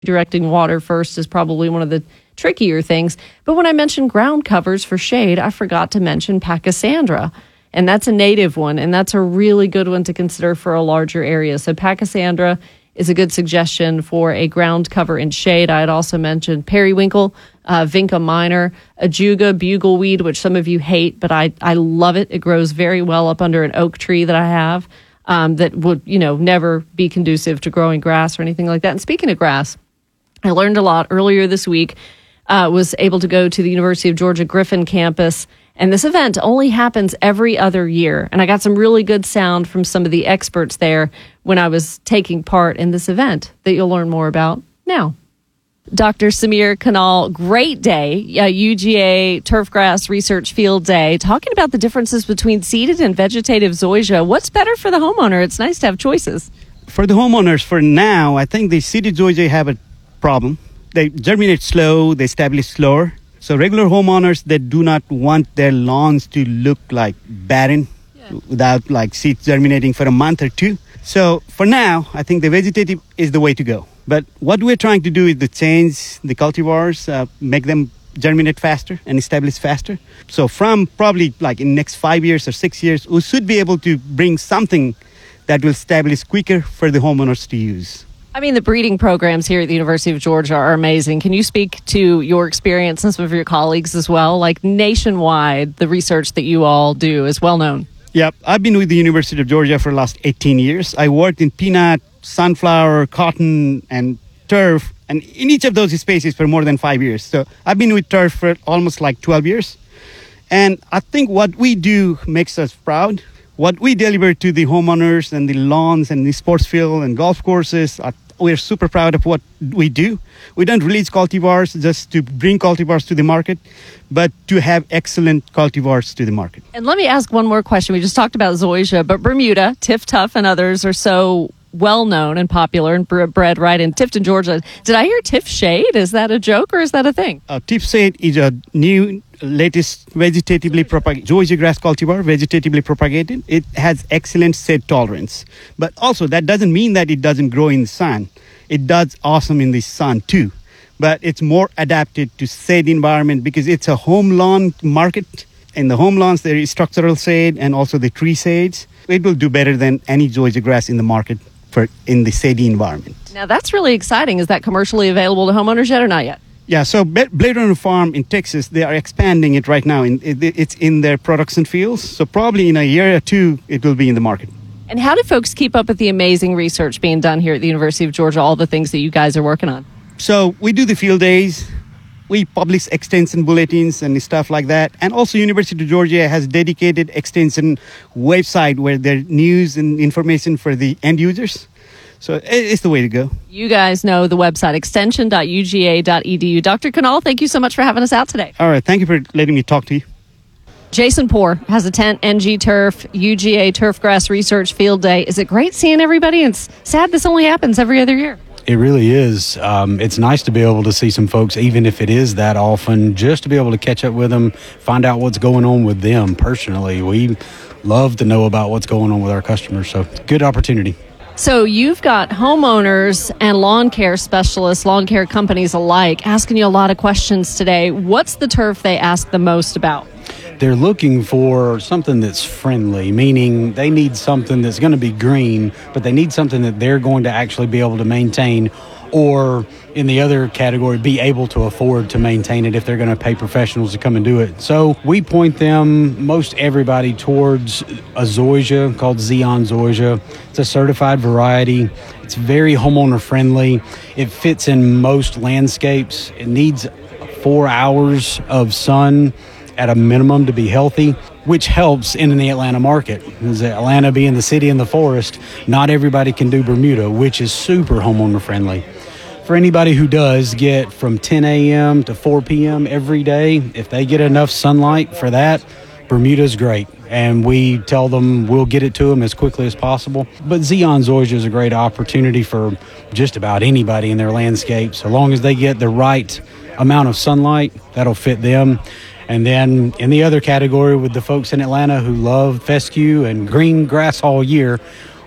Directing water first is probably one of the trickier things. But when I mentioned ground covers for shade, I forgot to mention Pachysandra. And that's a native one, and that's a really good one to consider for a larger area. So Pachysandra is a good suggestion for a ground cover in shade. I had also mentioned periwinkle, Vinca minor, ajuga, bugleweed, which some of you hate, but I love it. It grows very well up under an oak tree that I have that would, never be conducive to growing grass or anything like that. And speaking of grass, I learned a lot earlier this week. Was able to go to the University of Georgia Griffin campus, and this event only happens every other year. And I got some really good sound from some of the experts there when I was taking part in this event that you'll learn more about now. Dr. Samir Kanal, great day, UGA Turfgrass Research Field Day, talking about the differences between seeded and vegetative zoysia. What's better for the homeowner? It's nice to have choices. For the homeowners, for now, I think the seeded zoysia have a problem. They germinate slow, they establish slower. So regular homeowners that do not want their lawns to look like barren without like seeds germinating for a month or two. So for now, I think the vegetative is the way to go. But what we're trying to do is to change the cultivars, make them germinate faster and establish faster. So from probably like in the next 5 years or 6 years, we should be able to bring something that will establish quicker for the homeowners to use. I mean, the breeding programs here at the University of Georgia are amazing. Can you speak to your experience and some of your colleagues as well? Like nationwide, the research that you all do is well known. Yep. I've been with the University of Georgia for the last 18 years. I worked in peanut, sunflower, cotton, and turf, and in each of those spaces for more than 5 years. So I've been with turf for almost like 12 years. And I think what we do makes us proud. What we deliver to the homeowners and the lawns and the sports field and golf courses, we're super proud of what we do. We don't release cultivars just to bring cultivars to the market, but to have excellent cultivars to the market. And let me ask one more question. We just talked about zoysia, but Bermuda, Tiff Tough, and others are so well-known and popular and bred right in Tifton, Georgia. Did I hear Tiff Shade? Is that a joke or is that a thing? Tiff Shade is a new, latest vegetatively propagated zoysia grass cultivar, vegetatively propagated. It has excellent shade tolerance. But also, that doesn't mean that it doesn't grow in the sun. It does awesome in the sun too. But it's more adapted to shade environment because it's a home lawn market. In the home lawns, there is structural shade and also the tree shades. It will do better than any zoysia grass in the market in the shady environment. Now, that's really exciting. Is that commercially available to homeowners yet or not yet? Yeah, so Blade Runner Farm in Texas, they are expanding it right now. It's in their production fields. So probably in a year or two, it will be in the market. And how do folks keep up with the amazing research being done here at the University of Georgia, all the things that you guys are working on? So we do the field days. We publish extension bulletins and stuff like that. And also University of Georgia has dedicated extension website where there's news and information for the end users. So it's the way to go. You guys know the website, extension.uga.edu. Dr. Kanal, thank you so much for having us out today. All right. Thank you for letting me talk to you. Jason Poor has a tent, NG Turf, UGA Turfgrass Research Field Day. Is it great seeing everybody? It's sad this only happens every other year. It really is. It's nice to be able to see some folks, even if it is that often, just to be able to catch up with them, find out what's going on with them personally. We love to know about what's going on with our customers, so good opportunity. So you've got homeowners and lawn care specialists, lawn care companies alike, asking you a lot of questions today. What's the turf they ask the most about? They're looking for something that's friendly, meaning they need something that's going to be green, but they need something that they're going to actually be able to maintain, or in the other category, be able to afford to maintain it if they're going to pay professionals to come and do it. So we point them, most everybody, towards a zoysia called Zeon Zoysia. It's a certified variety. It's very homeowner friendly. It fits in most landscapes. It needs 4 hours of sun at a minimum to be healthy, which helps in the Atlanta market. As Atlanta being the city in the forest, not everybody can do Bermuda, which is super homeowner friendly. For anybody who does get from 10 a.m. to 4 p.m. every day, if they get enough sunlight for that, Bermuda's great. And we tell them we'll get it to them as quickly as possible. But Zeon Zoysia is a great opportunity for just about anybody in their landscape. So long as they get the right amount of sunlight, that'll fit them. And then in the other category with the folks in Atlanta who love fescue and green grass all year,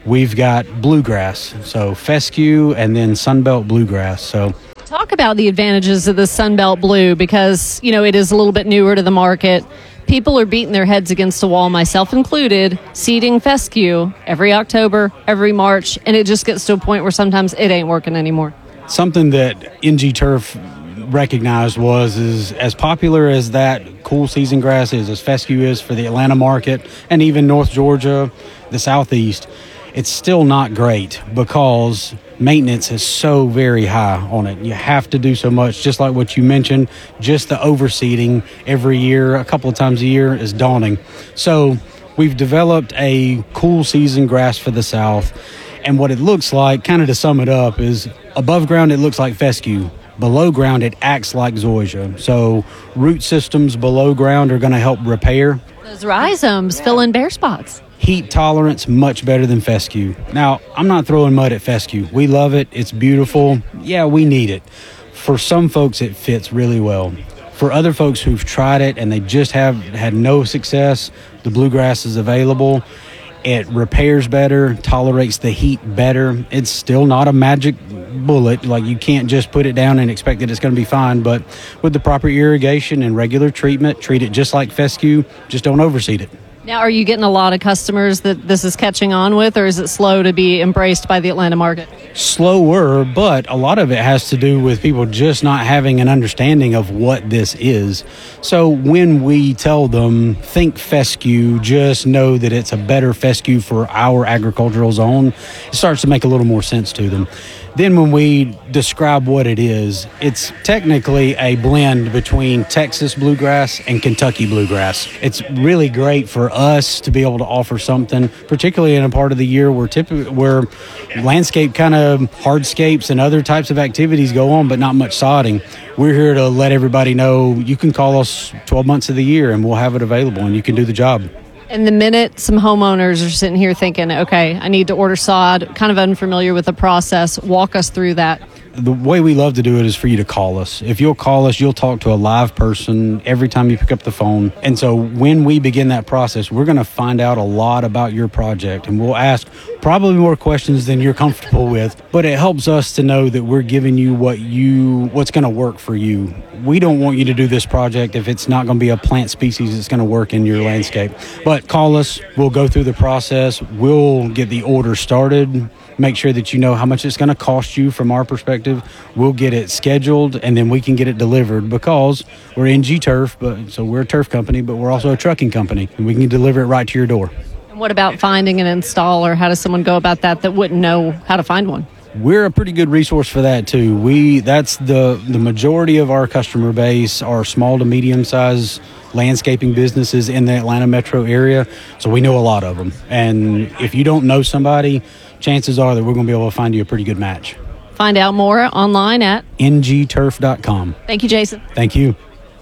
we've got bluegrass, so fescue and then Sunbelt bluegrass. So Talk about the advantages of the Sunbelt Blue because, it is a little bit newer to the market. People are beating their heads against the wall, myself included, seeding fescue every October, every March, and it just gets to a point where sometimes it ain't working anymore. something that NG Turf recognized is as popular as that cool season grass is, as fescue is for the Atlanta market and even North Georgia, the Southeast, it's still not great because maintenance is so very high on it. You have to do so much, just like what you mentioned. Just the overseeding every year, a couple of times a year, is daunting. So we've developed a cool season grass for the South, and what it looks like, kind of to sum it up, is above ground it looks like fescue. Below ground it acts like zoysia. So root systems below ground are going to help repair. Those rhizomes fill in bare spots. Heat tolerance, much better than fescue. Now, I'm not throwing mud at fescue. We love it. It's beautiful. Yeah, we need it. For some folks, it fits really well. For other folks who've tried it and they just have had no success, the bluegrass is available. It repairs better, tolerates the heat better. It's still not a magic bullet. Like, you can't just put it down and expect that it's going to be fine. But with the proper irrigation and regular treatment, treat it just like fescue. Just don't overseed it. Now, are you getting a lot of customers that this is catching on with, or is it slow to be embraced by the Atlanta market? Slower, but a lot of it has to do with people just not having an understanding of what this is. So when we tell them, think fescue, just know that it's a better fescue for our agricultural zone, it starts to make a little more sense to them. Then when we describe what it is, it's technically a blend between Texas bluegrass and Kentucky bluegrass. It's really great for us to be able to offer something, particularly in a part of the year where landscape kind of hardscapes and other types of activities go on, but not much sodding. We're here to let everybody know you can call us 12 months of the year and we'll have it available and you can do the job. And the minute some homeowners are sitting here thinking, okay, I need to order sod, kind of unfamiliar with the process, walk us through that. The way we love to do it is for you to call us. If you'll call us, you'll talk to a live person every time you pick up the phone. And so when we begin that process, we're going to find out a lot about your project, and we'll ask probably more questions than you're comfortable with. But it helps us to know that we're giving you what's going to work for you. We don't want you to do this project if it's not going to be a plant species that's going to work in your landscape. But call us. We'll go through the process. We'll get the order started. Make sure that you know how much it's going to cost you from our perspective. We'll get it scheduled, and then we can get it delivered because we're NG Turf, so we're a turf company, but we're also a trucking company, and we can deliver it right to your door. And what about finding an installer? How does someone go about that wouldn't know how to find one? We're a pretty good resource for that too. That's the majority of our customer base are small to medium-sized landscaping businesses in the Atlanta metro area, so we know a lot of them. And if you don't know somebody, chances are that we're going to be able to find you a pretty good match. Find out more online at ngturf.com. Thank you, Jason. Thank you.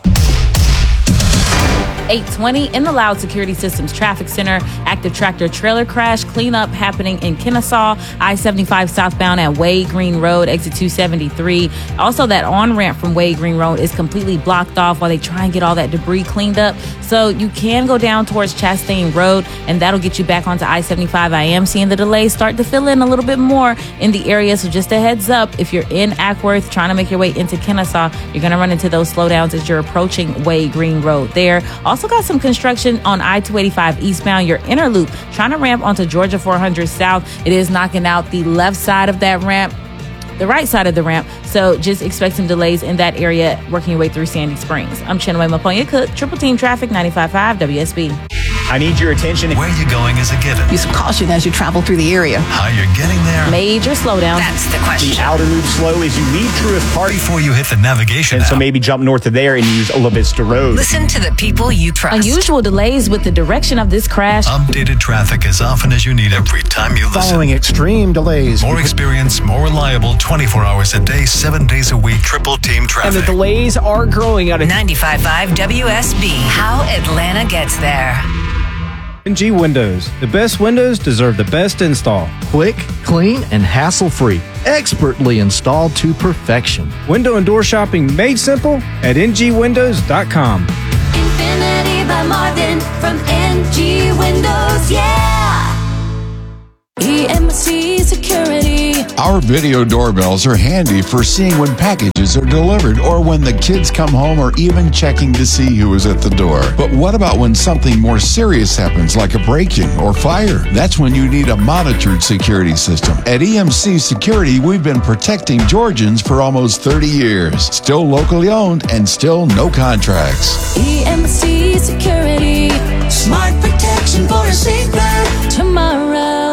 8:20 in the Loud Security Systems Traffic Center. Active tractor trailer crash cleanup happening in Kennesaw. I-75 southbound at Wade Green Road, exit 273. Also, that on-ramp from Wade Green Road is completely blocked off while they try and get all that debris cleaned up. So you can go down towards Chastain Road, and that'll get you back onto I-75. I am seeing the delays start to fill in a little bit more in the area. So just a heads up, if you're in Ackworth trying to make your way into Kennesaw, you're going to run into those slowdowns as you're approaching Wade Green Road there. Also got some construction on I-285 eastbound, your inner loop, trying to ramp onto Georgia 400 South. It is knocking out the left side of that ramp, the right side of the ramp. So just expect some delays in that area working your way through Sandy Springs. I'm Chinwe Maponya Cook, Triple Team Traffic, 95.5 WSB. I need your attention. Where you're going is a given. Use some caution as you travel through the area. How you're getting there. Major slowdown. That's the question. The outer loop slow is you leave Truist Park Before you hit the navigation and app. so maybe jump north of there and use La Vista Road. Listen to the people you trust. Unusual delays with the direction of this crash. Updated traffic as often as you need every time you listen. Following extreme delays. More experience, more reliable, 24 hours a day, 7 days a week. Triple Team And Traffic. the delays are growing out of 95.5 WSB. How Atlanta gets there. NG Windows. The best windows deserve the best install. Quick, clean, and hassle-free. Expertly installed to perfection. Window and door shopping made simple at ngwindows.com. Infinity by Marvin from NG Windows, yeah! EMC Security. Our video doorbells are handy for seeing when packages are delivered or when the kids come home or even checking to see who is at the door. But what about when something more serious happens, like a break-in or fire? That's when you need a monitored security system. At EMC Security, we've been protecting Georgians for almost 30 years. Still locally owned and still no contracts. EMC Security. Smart protection for a safer tomorrow.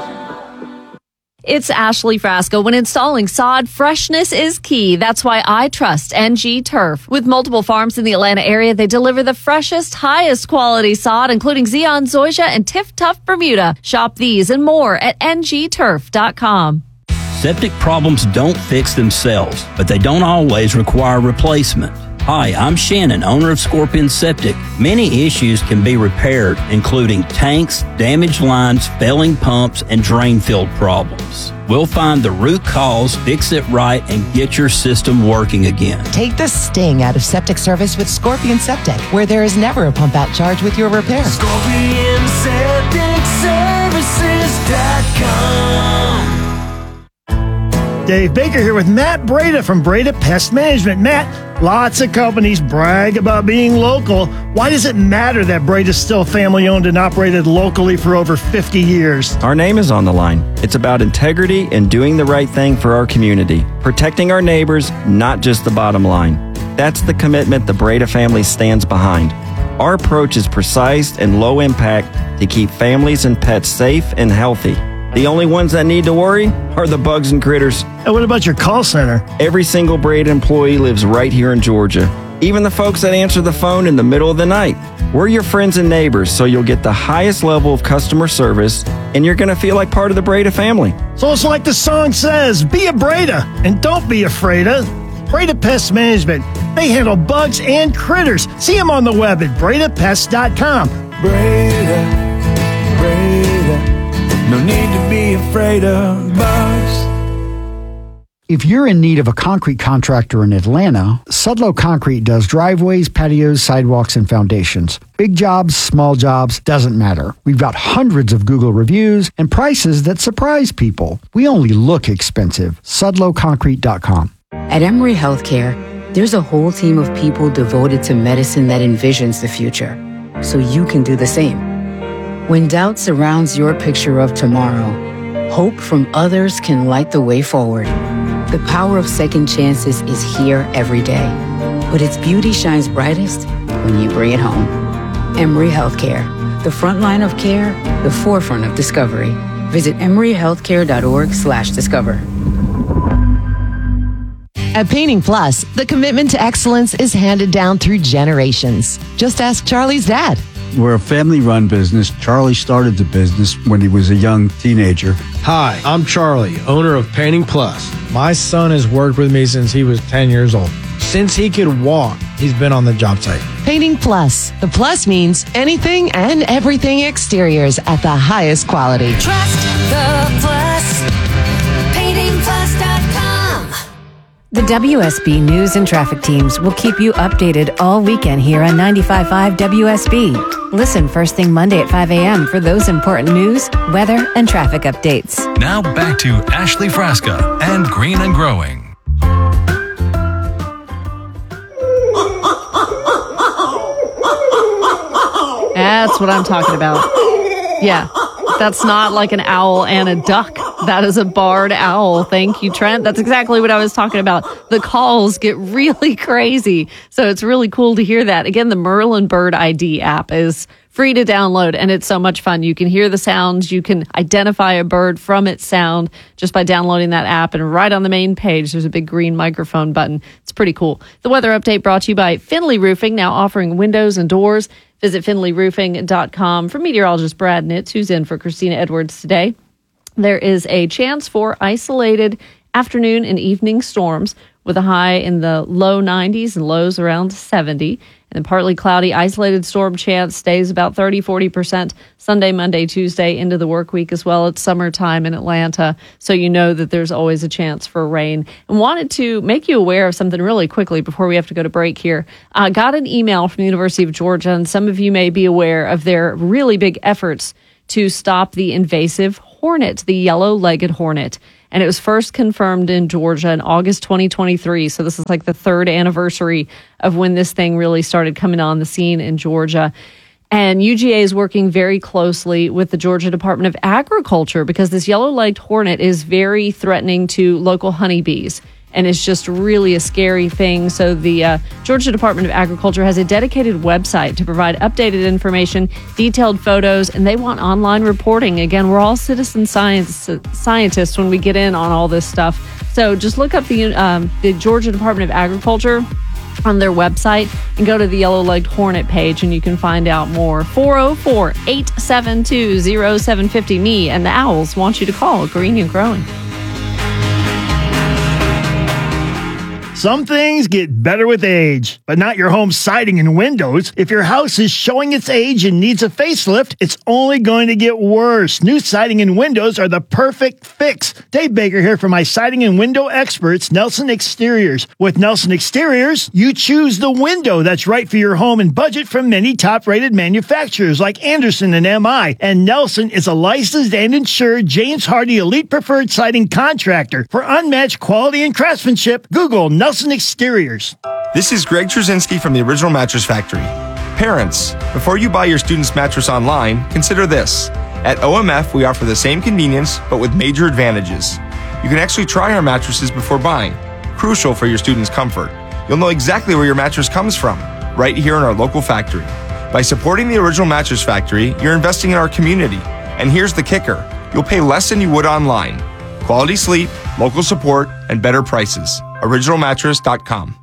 It's Ashley Frasco. When installing sod, freshness is key. That's why I trust NG Turf. With multiple farms in the Atlanta area, they deliver the freshest, highest quality sod, including Zeon Zoysia and Tiff Tough Bermuda. Shop these and more at ngturf.com. Septic problems don't fix themselves, but they don't always require replacement. Hi, I'm Shannon, owner of Scorpion Septic. Many issues can be repaired, including tanks, damaged lines, failing pumps, and drain field problems. We'll find the root cause, fix it right, and get your system working again. Take the sting out of septic service with Scorpion Septic, where there is never a pump out charge with your repair. ScorpionSepticServices.com. Dave Baker here with Matt Breda from Breda Pest Management. Matt, lots of companies brag about being local. Why does it matter that Breda's still family owned and operated locally for over 50 years? Our name is on the line. It's about integrity and doing the right thing for our community, protecting our neighbors, not just the bottom line. That's the commitment the Breda family stands behind. Our approach is precise and low impact to keep families and pets safe and healthy. The only ones that need to worry are the bugs and critters. And what about your call center? Every single Breda employee lives right here in Georgia. Even the folks that answer the phone in the middle of the night. We're your friends and neighbors, so you'll get the highest level of customer service, and you're going to feel like part of the Breda family. So it's like the song says, be a Breda, and don't be afraid of Breda Pest Management. They handle bugs and critters. See them on the web at BredaPest.com. Breda. No need to be afraid of bugs. If you're in need of a concrete contractor in Atlanta, Sudlow Concrete does driveways, patios, sidewalks, and foundations. Big jobs, small jobs, doesn't matter. We've got hundreds of Google reviews and prices that surprise people. We only look expensive. SudlowConcrete.com. At Emory Healthcare, there's a whole team of people devoted to medicine that envisions the future, so you can do the same. When doubt surrounds your picture of tomorrow, hope from others can light the way forward. The power of second chances is here every day, but its beauty shines brightest when you bring it home. Emory Healthcare, the front line of care, the forefront of discovery. Visit emoryhealthcare.org/discover. At Painting Plus, the commitment to excellence is handed down through generations. Just ask Charlie's dad. We're a family-run business. Charlie started the business when he was a young teenager. Hi, I'm Charlie, owner of Painting Plus. My son has worked with me since he was 10 years old. Since he could walk, he's been on the job site. Painting Plus. The plus means anything and everything exteriors at the highest quality. Trust the Plus. PaintingPlus.com. The WSB News and Traffic teams will keep you updated all weekend here on 95.5 WSB. Listen first thing Monday at 5 a.m. for those important news, weather, and traffic updates. Now back to Ashley Frasca and Green and Growing. That's what I'm talking about. Yeah, that's not like an owl and a duck. That is a barred owl. Thank you, Trent. That's exactly what I was talking about. The calls get really crazy. So it's really cool to hear that. Again, the Merlin Bird ID app is free to download, and it's so much fun. You can hear the sounds. You can identify a bird from its sound just by downloading that app. And right on the main page, there's a big green microphone button. It's pretty cool. The weather update brought to you by Finley Roofing, now offering windows and doors. Visit finleyroofing.com. For meteorologist Brad Nitz, who's in for Christina Edwards today, there is a chance for isolated afternoon and evening storms with a high in the low 90s and lows around 70. And then partly cloudy, isolated storm chance stays about 30-40% Sunday, Monday, Tuesday into the work week as well. It's summertime in Atlanta, so you know that there's always a chance for rain. And wanted to make you aware of something really quickly before we have to go to break here. Got an email from the University of Georgia, and some of you may be aware of their really big efforts to stop the invasive hornet, the yellow-legged hornet. And it was first confirmed in Georgia in August 2023. So this is like the third anniversary of when this thing really started coming on the scene in Georgia. And UGA is working very closely with the Georgia Department of Agriculture because this yellow-legged hornet is very threatening to local honeybees. And it's just really a scary thing. So the Georgia Department of Agriculture has a dedicated website to provide updated information, detailed photos, and they want online reporting. Again, we're all citizen scientists when we get in on all this stuff. So just look up the Georgia Department of Agriculture on their website and go to the yellow-legged hornet page and you can find out more. 404-872-0750. Me and the Owls want you to call Green and Growing. Some things get better with age, but not your home siding and windows. If your house is showing its age and needs a facelift, it's only going to get worse. New siding and windows are the perfect fix. Dave Baker here for my siding and window experts, Nelson Exteriors. With Nelson Exteriors, you choose the window that's right for your home and budget from many top-rated manufacturers like Anderson and MI. And Nelson is a licensed and insured James Hardie Elite Preferred Siding Contractor. For unmatched quality and craftsmanship, Google Nelson Exteriors. This is Greg Trzynski from the Original Mattress Factory. Parents, before you buy your student's mattress online, consider this. At OMF, we offer the same convenience, but with major advantages. You can actually try our mattresses before buying, crucial for your student's comfort. You'll know exactly where your mattress comes from, right here in our local factory. By supporting the Original Mattress Factory, you're investing in our community. And here's the kicker. You'll pay less than you would online. Quality sleep, local support, and better prices. OriginalMattress.com.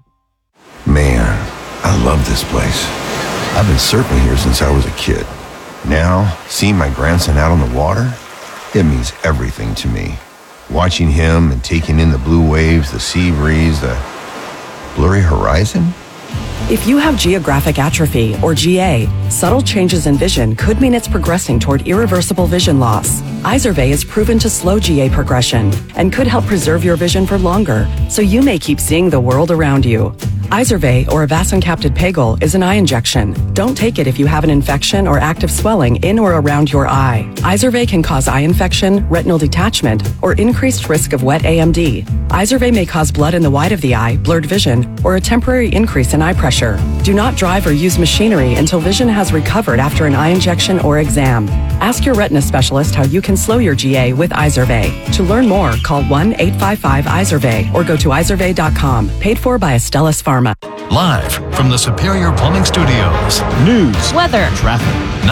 Man, I love this place. I've been surfing here since I was a kid. Now, seeing my grandson out on the water, it means everything to me. Watching him and taking in the blue waves, the sea breeze, the blurry horizon. If you have geographic atrophy, or GA, subtle changes in vision could mean it's progressing toward irreversible vision loss. Izervay is proven to slow GA progression and could help preserve your vision for longer, so you may keep seeing the world around you. Izervay, or avacincaptad pegol, is an eye injection. Don't take it if you have an infection or active swelling in or around your eye. Izervay can cause eye infection, retinal detachment, or increased risk of wet AMD. Izervay may cause blood in the white of the eye, blurred vision, or a temporary increase in eye pressure. Do not drive or use machinery until vision has recovered after an eye injection or exam. Ask your retina specialist how you can slow your GA with Izervay. To learn more, call 1-855-IZERVAY or go to izervay.com. Paid for by Astellas Pharma. Live from the Superior Plumbing Studios. News, weather, traffic.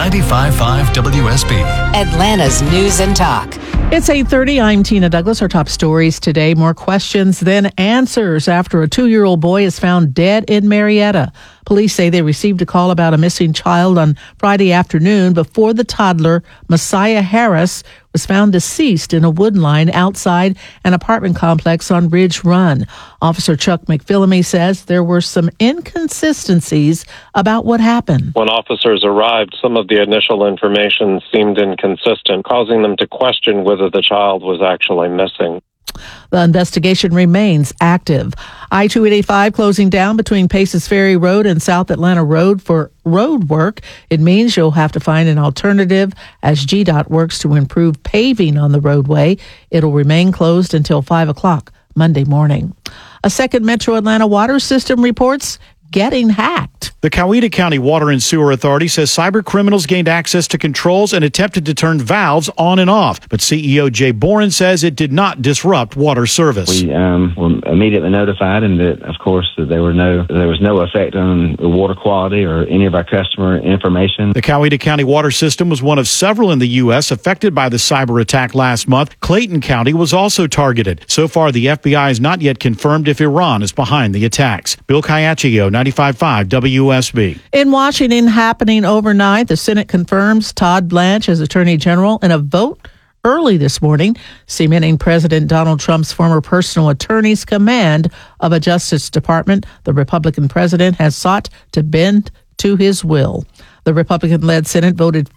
95.5 WSB. Atlanta's News and Talk. It's 8:30. I'm Tina Douglas. Our top stories today. More questions than answers after a 2-year-old boy is found dead in Marietta. Police say they received a call about a missing child on Friday afternoon before the toddler, Messiah Harris, was found deceased in a wood line outside an apartment complex on Ridge Run. Officer Chuck McPhillamy says there were some inconsistencies about what happened. When officers arrived, some of the initial information seemed inconsistent, causing them to question whether the child was actually missing. The investigation remains active. I-285 closing down between Paces Ferry Road and South Atlanta Road for road work. It means you'll have to find an alternative as GDOT works to improve paving on the roadway. It'll remain closed until 5 o'clock Monday morning. A second Metro Atlanta water system reports getting hacked. The Coweta County Water and Sewer Authority says cyber criminals gained access to controls and attempted to turn valves on and off. But CEO Jay Boren says it did not disrupt water service. We were immediately notified, and that, of course, that there was no effect on the water quality or any of our customer information. The Coweta County water system was one of several in the U.S. affected by the cyber attack last month. Clayton County was also targeted. So far, the FBI has not yet confirmed if Iran is behind the attacks. Bill Caiaccio, 95.5 WSB. In Washington, happening overnight, the Senate confirms Todd Blanche as Attorney General in a vote early this morning, cementing President Donald Trump's former personal attorney's command of a Justice Department the Republican president has sought to bend to his will. The Republican-led Senate voted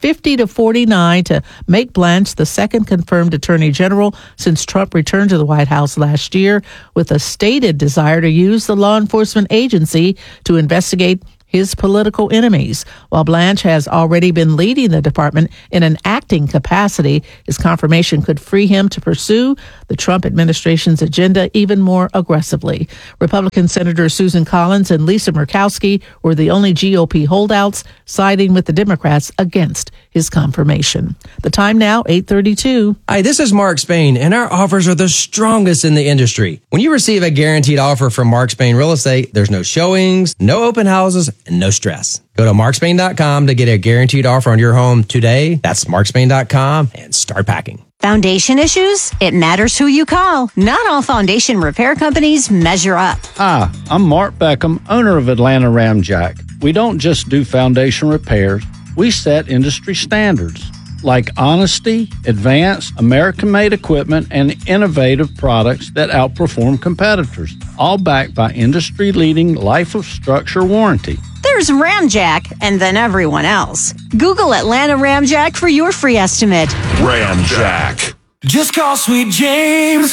50-49 to make Blanche the second confirmed Attorney General since Trump returned to the White House last year, with a stated desire to use the law enforcement agency to investigate his political enemies. While Blanche has already been leading the department in an acting capacity, his confirmation could free him to pursue the Trump administration's agenda even more aggressively. Republican Senators Susan Collins and Lisa Murkowski were the only GOP holdouts, siding with the Democrats against his confirmation. The time now, 8:32. Hi, this is Mark Spain, and our offers are the strongest in the industry. When you receive a guaranteed offer from Mark Spain Real Estate, there's no showings, no open houses, and no stress. Go to markspain.com to get a guaranteed offer on your home today. That's markspain.com and start packing. Foundation issues? It matters who you call. Not all foundation repair companies measure up. Hi, I'm Mark Beckham, owner of Atlanta Ramjack. We don't just do foundation repairs, we set industry standards like honesty, advanced, American-made equipment, and innovative products that outperform competitors, all backed by industry-leading life of structure warranty. There's Ramjack, and then everyone else. Google Atlanta Ramjack for your free estimate. Ramjack. Just call Sweet James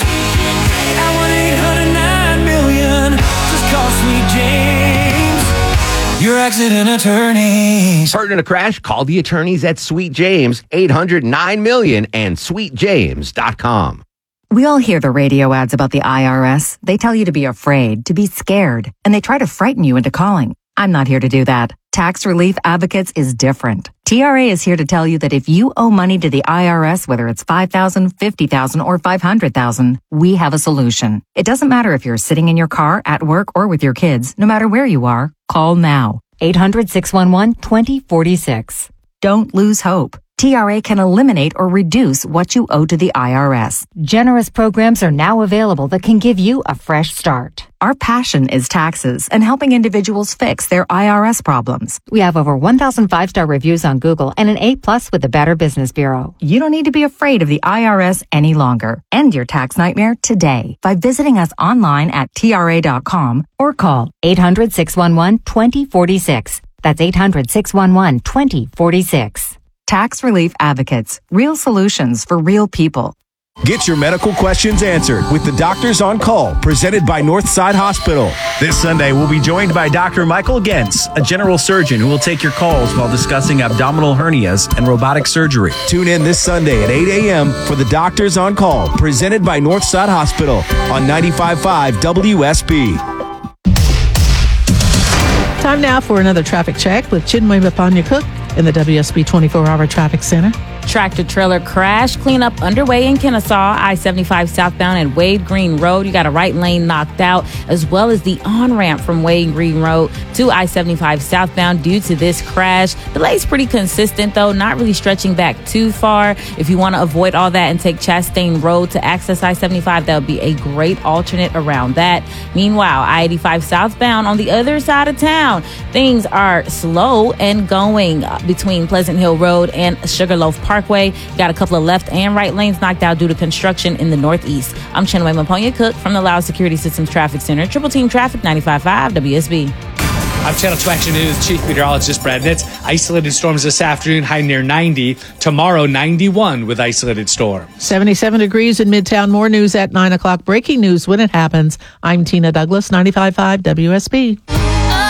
at 1-800-9-million. Just call Sweet James. Your accident attorneys. Hurt in a crash? Call the attorneys at Sweet James, 800-9-million, and sweetjames.com. We all hear the radio ads about the IRS. They tell you to be afraid, to be scared, and they try to frighten you into calling. I'm not here to do that. Tax Relief Advocates is different. TRA is here to tell you that if you owe money to the IRS, whether it's $5,000, $50,000, or $500,000, we have a solution. It doesn't matter if you're sitting in your car, at work, or with your kids. No matter where you are, call now. 800-611-2046. Don't lose hope. TRA can eliminate or reduce what you owe to the IRS. Generous programs are now available that can give you a fresh start. Our passion is taxes and helping individuals fix their IRS problems. We have over 1,000 5-star reviews on Google and an A+ with the Better Business Bureau. You don't need to be afraid of the IRS any longer. End your tax nightmare today by visiting us online at TRA.com or call 800-611-2046. That's 800-611-2046. Tax Relief Advocates. Real solutions for real people. Get your medical questions answered with the Doctors on Call, presented by Northside Hospital. This Sunday, we'll be joined by Dr. Michael Gentz, a general surgeon who will take your calls while discussing abdominal hernias and robotic surgery. Tune in this Sunday at 8 a.m. for the Doctors on Call, presented by Northside Hospital on 95.5 WSB. Time now for another traffic check with Chinwe Mapanya-Cook in the WSB 24-hour traffic center. Tractor-trailer crash. Cleanup underway in Kennesaw. I-75 southbound at Wade Green Road. You got a right lane knocked out, as well as the on-ramp from Wade Green Road to I-75 southbound due to this crash. Delay's pretty consistent, though, not really stretching back too far. If you want to avoid all that and take Chastain Road to access I-75, that would be a great alternate around that. Meanwhile, I-85 southbound on the other side of town, things are slow and going between Pleasant Hill Road and Sugarloaf Parkway. Got a couple of left and right lanes knocked out due to construction in the northeast. I'm Chinwe Mapanya-Cook from the Loud Security Systems Traffic Center. Triple Team Traffic, 95.5 WSB. I'm Channel 2 Action News Chief Meteorologist Brad Nitz. Isolated storms this afternoon, high near 90. Tomorrow, 91 with isolated storms. 77 degrees in Midtown. More news at 9 o'clock. Breaking news when it happens. I'm Tina Douglas, 95.5 WSB.